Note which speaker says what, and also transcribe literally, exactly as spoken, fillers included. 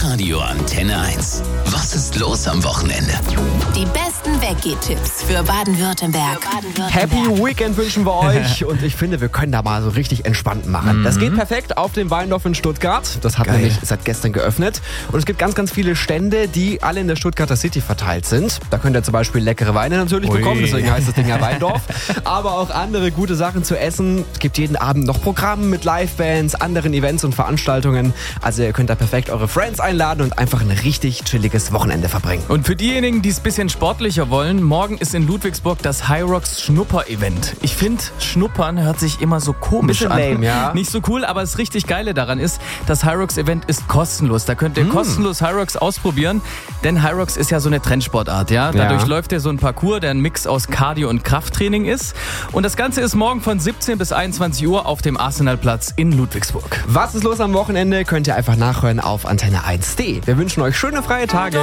Speaker 1: Radio Antenne eins. Was ist los am Wochenende?
Speaker 2: Die besten Weggehtipps für Baden-Württemberg.
Speaker 3: Happy Weekend wünschen wir euch und ich finde, wir können da mal so richtig entspannt machen. Mhm. Das geht perfekt auf dem Weindorf in Stuttgart. Das hat Geil. nämlich seit gestern geöffnet und es gibt ganz, ganz viele Stände, die alle in der Stuttgarter City verteilt sind. Da könnt ihr zum Beispiel leckere Weine natürlich Ui. bekommen, deswegen heißt das Ding ja Weindorf. Aber auch andere gute Sachen zu essen. Es gibt jeden Abend noch Programme mit Livebands, anderen Events und Veranstaltungen. Also ihr könnt da perfekt eure Friends einladen und einfach ein richtig chilliges Wochenende verbringen.
Speaker 4: Und für diejenigen, die es ein bisschen sportlicher wollen, morgen ist in Ludwigsburg das Hyrox Schnupper-Event. Ich finde, Schnuppern hört sich immer so komisch
Speaker 3: Bisschen
Speaker 4: an.
Speaker 3: Lame, ja.
Speaker 4: Nicht so cool, aber das richtig Geile daran ist, das Hyrox-Event ist kostenlos. Da könnt ihr mm. kostenlos Hyrox ausprobieren, denn Hyrox ist ja so eine Trendsportart. Ja? Dadurch ja. läuft ihr so ein Parcours, der ein Mix aus Cardio- und Krafttraining ist. Und das Ganze ist morgen von siebzehn bis einundzwanzig Uhr auf dem Arsenalplatz in Ludwigsburg.
Speaker 3: Was ist los am Wochenende? Könnt ihr einfach nachhören auf antenne eins punkt de. Wir wünschen euch schöne freie Tage.